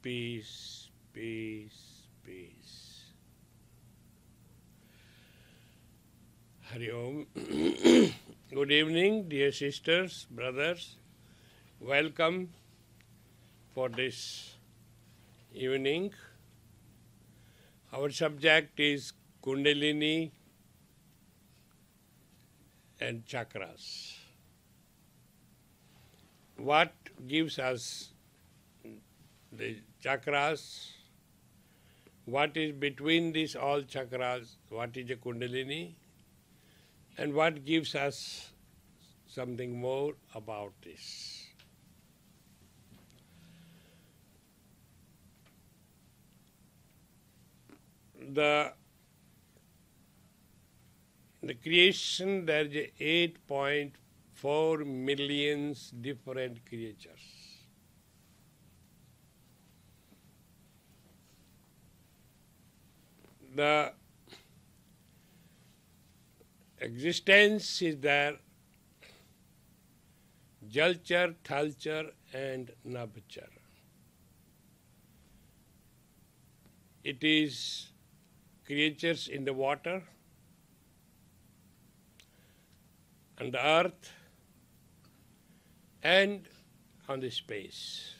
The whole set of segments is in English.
peace, peace, peace. Hari Om. Good evening, dear sisters, brothers. Welcome for this evening. Our subject is Kundalini and chakras. What gives us the chakras? What is between these all chakras? What is the Kundalini? And what gives us something more about this? The creation, there is 8.4 million different creatures. The existence is there, Jalchar, Thalchar and Nabchar. It is creatures in the water, on the earth, and on the space.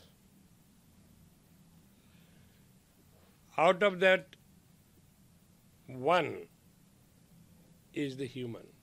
Out of that, one is the human.